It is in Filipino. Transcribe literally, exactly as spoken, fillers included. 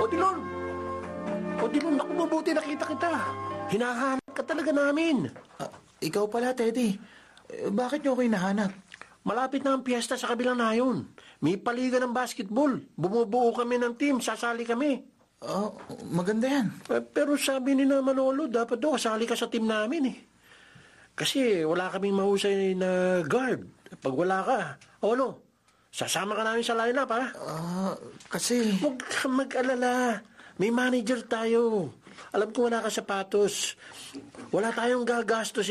Odilon! Odilon, naku, mabuti nakita kita. Hinahanap ka talaga namin. Ah, ikaw pala, Teddy. Eh, bakit niyo ako hinahanap? Malapit na ang piyesta sa kabilang nayon. May paliga ng basketball. Bumubuo kami ng team, sasali kami. Oh, maganda yan. Eh, pero sabi ni na Manolo, dapat daw kasali ka sa team namin eh. Kasi wala kaming mahusay na guard. Pag wala ka, o ano, sasama ka namin sa lineup ha? Ah, kasi... Huwag ka mag-alala. May manager tayo. Alam ko wala ka sapatos. Wala tayong gagastos